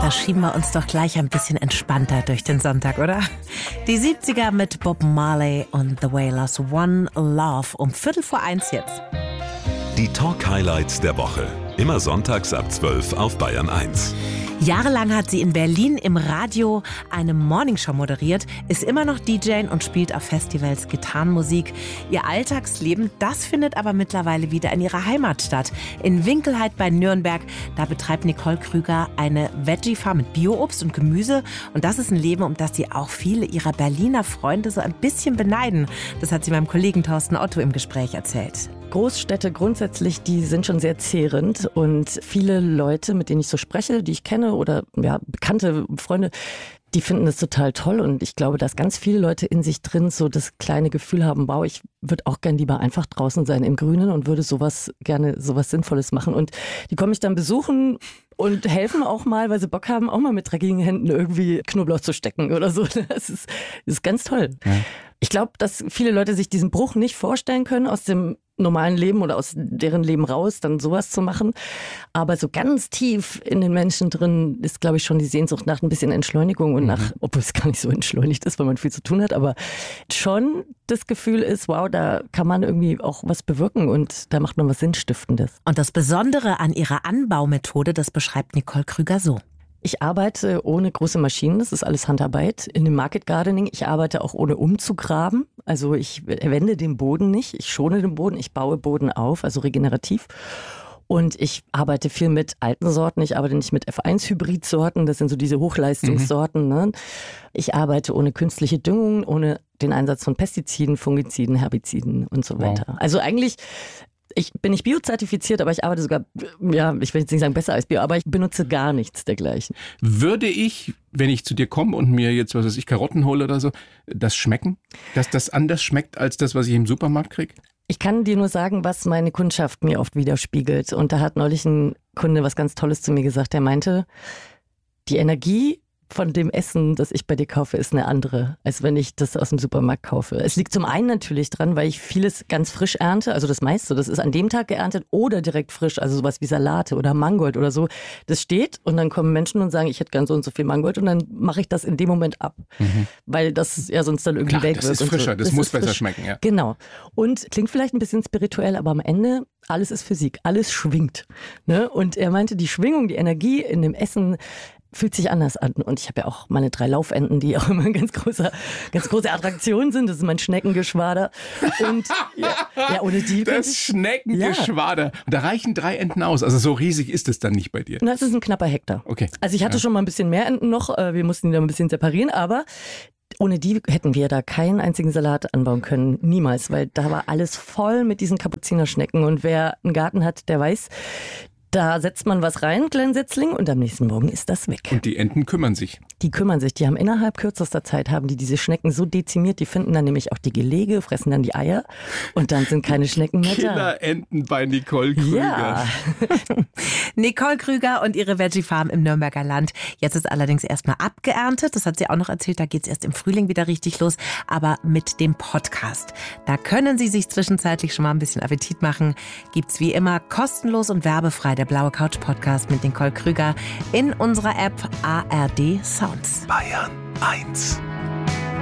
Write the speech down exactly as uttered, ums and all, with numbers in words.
Da schieben wir uns doch gleich ein bisschen entspannter durch den Sonntag, oder? Die siebziger mit Bob Marley und The Wailers, One Love, um Viertel vor eins jetzt. Die Talk-Highlights der Woche. Immer sonntags ab zwölf auf Bayern eins. Jahrelang hat sie in Berlin im Radio eine Morningshow moderiert, ist immer noch D J und spielt auf Festivals Gitarrenmusik. Ihr Alltagsleben, das findet aber mittlerweile wieder in ihrer Heimat statt. In Winkelheit bei Nürnberg, da betreibt Nicole Krüger eine Veggie-Farm mit Bio-Obst und Gemüse. Und das ist ein Leben, um das sie auch viele ihrer Berliner Freunde so ein bisschen beneiden. Das hat sie meinem Kollegen Thorsten Otto im Gespräch erzählt. Großstädte grundsätzlich, die sind schon sehr zehrend und viele Leute, mit denen ich so spreche, die ich kenne oder ja, bekannte Freunde, die finden das total toll und ich glaube, dass ganz viele Leute in sich drin so das kleine Gefühl haben, wow, ich würde auch gern lieber einfach draußen sein im Grünen und würde sowas gerne sowas Sinnvolles machen und die kommen mich dann besuchen und helfen auch mal, weil sie Bock haben, auch mal mit dreckigen Händen irgendwie Knoblauch zu stecken oder so. Das ist, das ist ganz toll. Ja. Ich glaube, dass viele Leute sich diesen Bruch nicht vorstellen können, aus dem normalen Leben oder aus deren Leben raus, dann sowas zu machen. Aber so ganz tief in den Menschen drin ist, glaube ich, schon die Sehnsucht nach ein bisschen Entschleunigung und nach, obwohl es gar nicht so entschleunigt ist, weil man viel zu tun hat, aber schon das Gefühl ist, wow, da kann man irgendwie auch was bewirken und da macht man was Sinnstiftendes. Und das Besondere an ihrer Anbaumethode, das beschreibt Nicole Krüger so. Ich arbeite ohne große Maschinen, das ist alles Handarbeit. In dem Market Gardening, ich arbeite auch ohne umzugraben. Also ich wende den Boden nicht, ich schone den Boden, ich baue Boden auf, also regenerativ. Und ich arbeite viel mit alten Sorten, ich arbeite nicht mit F eins Hybridsorten, das sind so diese Hochleistungssorten. Mhm. Ne? Ich arbeite ohne künstliche Düngung, ohne den Einsatz von Pestiziden, Fungiziden, Herbiziden und so weiter. Wow. Also eigentlich... Ich bin nicht biozertifiziert, aber ich arbeite sogar, ja, ich will jetzt nicht sagen besser als Bio, aber ich benutze gar nichts dergleichen. Würde ich, wenn ich zu dir komme und mir jetzt, was weiß ich, Karotten hole oder so, das schmecken? Dass das anders schmeckt als das, was ich im Supermarkt kriege? Ich kann dir nur sagen, was meine Kundschaft mir oft widerspiegelt. Und da hat neulich ein Kunde was ganz Tolles zu mir gesagt. Der meinte, die Energie von dem Essen, das ich bei dir kaufe, ist eine andere, als wenn ich das aus dem Supermarkt kaufe. Es liegt zum einen natürlich dran, weil ich vieles ganz frisch ernte, also das meiste, das ist an dem Tag geerntet oder direkt frisch, also sowas wie Salate oder Mangold oder so. Das steht und dann kommen Menschen und sagen, ich hätte gern so und so viel Mangold und dann mache ich das in dem Moment ab, mhm. weil das ja sonst dann irgendwie Klar, weg das wird. ist frischer, so. das, das muss besser frisch. schmecken. Ja. Genau. Und klingt vielleicht ein bisschen spirituell, aber am Ende, alles ist Physik, alles schwingt. Ne? Und er meinte, die Schwingung, die Energie in dem Essen, fühlt sich anders an. Und ich habe ja auch meine drei Laufenten, die auch immer eine ganz große, ganz große Attraktion sind. Das ist mein Schneckengeschwader. Und ja, ja, ohne die das Schneckengeschwader. Ja. Und da reichen drei Enten aus. Also so riesig ist es dann nicht bei dir. Das ist ein knapper Hektar. Okay. Also ich hatte ja. schon mal ein bisschen mehr Enten noch. Wir mussten die da ein bisschen separieren, aber ohne die hätten wir da keinen einzigen Salat anbauen können. Niemals, weil da war alles voll mit diesen Kapuzinerschnecken. Und wer einen Garten hat, der weiß, da setzt man was rein, kleinen Setzling, und am nächsten Morgen ist das weg. Und die Enten kümmern sich. Die kümmern sich. Die haben innerhalb kürzester Zeit, haben die diese Schnecken so dezimiert, die finden dann nämlich auch die Gelege, fressen dann die Eier und dann sind keine Schnecken mehr da. Killer-Enten bei Nicole Krüger. Ja. Nicole Krüger und ihre Veggie-Farm im Nürnberger Land. Jetzt ist allerdings erstmal abgeerntet. Das hat sie auch noch erzählt. Da geht es erst im Frühling wieder richtig los. Aber mit dem Podcast. Da können Sie sich zwischenzeitlich schon mal ein bisschen Appetit machen. Gibt's wie immer kostenlos und werbefrei der Blaue Couch Podcast mit Nicole Krüger in unserer App A R D Sounds. Bayern eins.